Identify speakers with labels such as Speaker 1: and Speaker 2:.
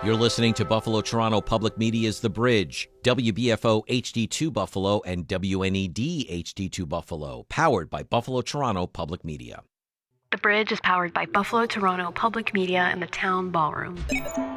Speaker 1: You're listening to Buffalo Toronto Public Media's The Bridge, WBFO HD2 Buffalo and WNED HD2 Buffalo, powered by Buffalo Toronto Public Media.
Speaker 2: The Bridge is powered by Buffalo Toronto Public Media and the Town Ballroom.